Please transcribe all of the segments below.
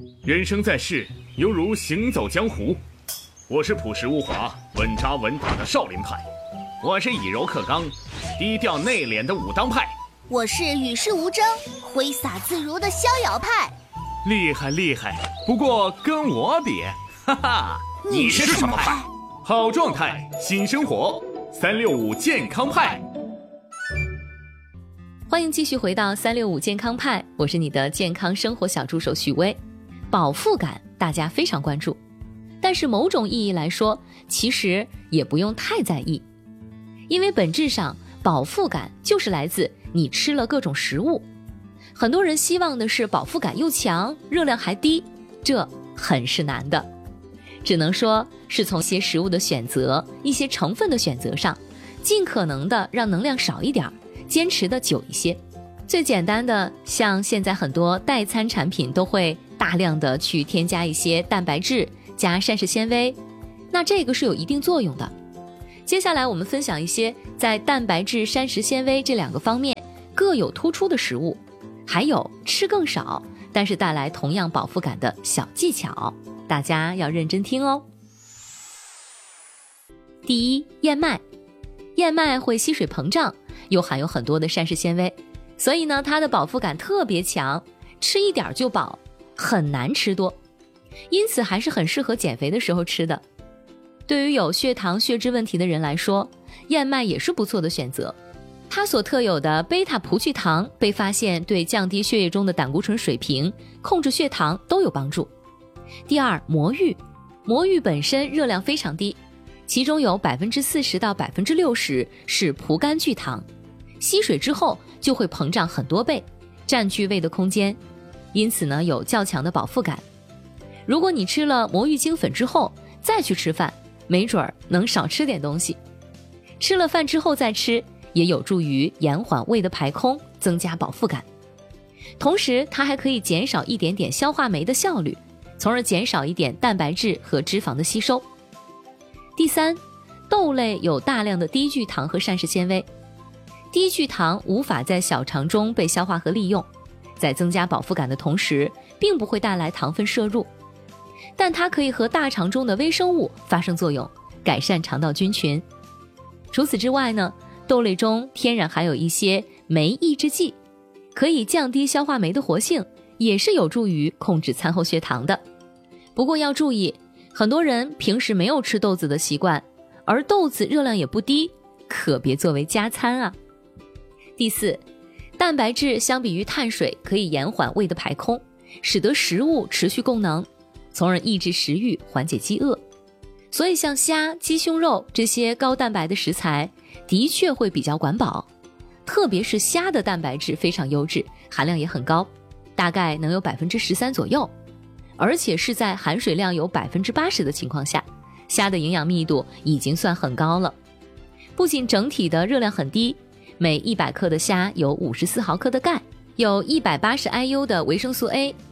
人生在世，犹如行走江湖。我是朴实无华、稳扎稳打的少林派，我是以柔克刚、低调内敛的武当派， 我是与世无争、挥洒自如的逍遥派。 厉害厉害，不过跟我比，哈哈， 你是什么派？ 好状态，新生活，365健康派。 欢迎继续回到365健康派，我是你的健康生活小助手许巍。饱腹感大家非常关注，但是某种意义来说，其实也不用太在意，因为本质上饱腹感就是来自你吃了各种食物。很多人希望的是饱腹感又强，热量还低，这很是难的。只能说是从一些食物的选择、一些成分的选择上，尽可能的让能量少一点，坚持的久一些。最简单的，像现在很多代餐产品都会大量的去添加一些蛋白质加膳食纤维，那这个是有一定作用的。接下来我们分享一些在蛋白质、膳食纤维这两个方面各有突出的食物，还有吃更少但是带来同样饱腹感的小技巧，大家要认真听哦。第一，燕麦。燕麦会吸水膨胀，又含有很多的膳食纤维，所以呢，它的饱腹感特别强，吃一点就饱，很难吃多，因此还是很适合减肥的时候吃的。对于有血糖、血脂问题的人来说，燕麦也是不错的选择。它所特有的贝塔葡聚糖被发现对降低血液中的胆固醇水平、控制血糖都有帮助。第二，魔芋。魔芋本身热量非常低，其中有 40%到 60% 是葡甘聚糖，吸水之后就会膨胀很多倍，占据胃的空间，因此呢有较强的饱腹感。如果你吃了魔芋精粉之后再去吃饭，没准能少吃点东西。吃了饭之后再吃，也有助于延缓胃的排空，增加饱腹感。同时它还可以减少一点点消化酶的效率，从而减少一点蛋白质和脂肪的吸收。第三，豆类有大量的低聚糖和膳食纤维。低聚糖无法在小肠中被消化和利用，在增加饱腹感的同时，并不会带来糖分摄入，但它可以和大肠中的微生物发生作用，改善肠道菌群。除此之外呢，豆类中天然含有一些酶抑制剂，可以降低消化酶的活性，也是有助于控制餐后血糖的。不过要注意，很多人平时没有吃豆子的习惯，而豆子热量也不低，可别作为加餐啊。第四，蛋白质相比于碳水可以延缓胃的排空，使得食物持续供能，从而抑制食欲，缓解饥饿。所以像虾、鸡胸肉这些高蛋白的食材的确会比较管饱，特别是虾的蛋白质非常优质，含量也很高，大概能有 13% 左右，而且是在含水量有 80% 的情况下，虾的营养密度已经算很高了。不仅整体的热量很低，每100克的虾有54毫克的钙，有180 IU 的维生素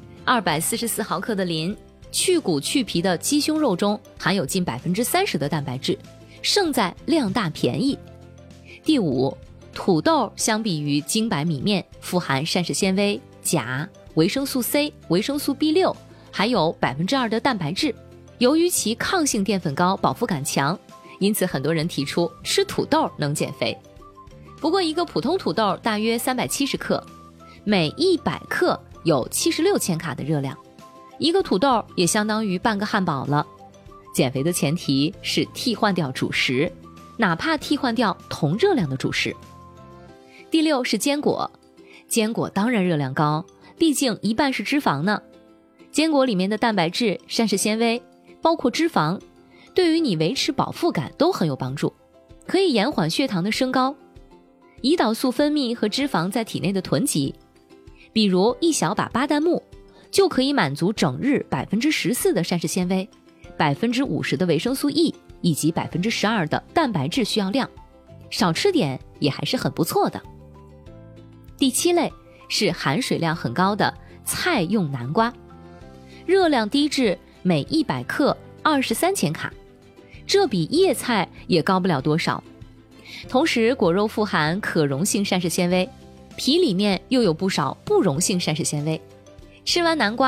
A，244 毫克的磷，去骨去皮的鸡胸肉中含有近 30% 的蛋白质，胜在量大便宜。第五，土豆相比于精白米面富含膳食纤维、钾、维生素 C、维生素 B6， 还有 2% 的蛋白质。由于其抗性淀粉高，饱腹感强，因此很多人提出吃土豆能减肥。不过一个普通土豆大约370克，每100克有76千卡的热量，一个土豆也相当于半个汉堡了。减肥的前提是替换掉主食，哪怕替换掉同热量的主食。第六是坚果。坚果当然热量高，毕竟一半是脂肪呢。坚果里面的蛋白质、膳食纤维包括脂肪，对于你维持饱腹感都很有帮助，可以延缓血糖的升高，胰岛素分泌和脂肪在体内的囤积。比如一小把巴旦木就可以满足整日 14% 的膳食纤维， 50% 的维生素 E 以及 12% 的蛋白质需要量，少吃点也还是很不错的。第七类是含水量很高的菜用南瓜，热量低至每100克23千卡，这比叶菜也高不了多少。同时果肉富含可溶性膳食纤维，皮里面又有不少不溶性膳食纤维，吃完南瓜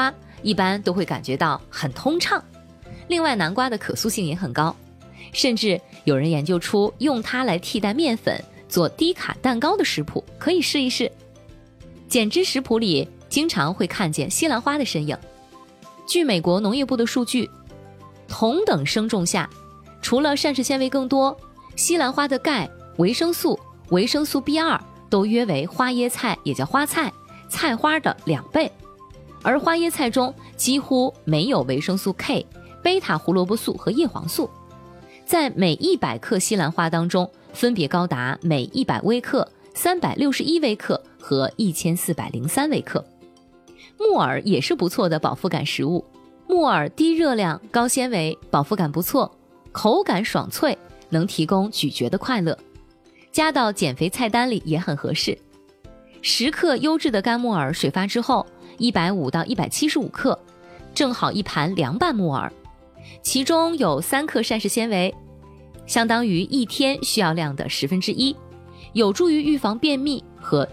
一般都会感觉到很通畅。另外，南瓜的可塑性也很高，甚至有人研究出用它来替代面粉做低卡蛋糕的食谱，可以试一试。减脂食谱里经常会看见西兰花的身影。据美国农业部的数据，同等生重下，除了膳食纤维更多，西兰花的钙、维生素、维生素 B2 都约为花椰菜也叫花菜菜花的2倍，而花椰菜中几乎没有维生素 K、贝塔胡萝卜素和叶黄素，在每100克西兰花当中分别高达每100微克、361微克和1403微克。木耳也是不错的饱腹感食物，木耳低热量、高纤维，饱腹感不错，口感爽脆，能提供咀嚼的快乐，加到减肥菜单里也很合适。10克优质的干木耳水发之后，150到175克，正好一盘凉拌木耳，其中有3克膳食纤维，相当于1天需要量的1/10，有助于预防便秘和